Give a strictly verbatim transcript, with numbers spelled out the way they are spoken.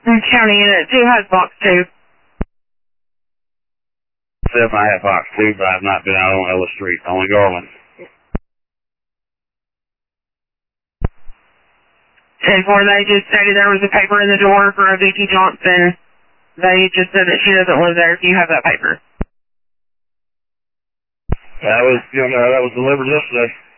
County Unit two has box two. Seven, I have box two, but I've not been out on Ellis Street, only Garland. ten four, they just stated there was a paper in the door for a Vicky Johnson. They just said that she doesn't live there. Do you have that paper? That was, you know, that was delivered yesterday.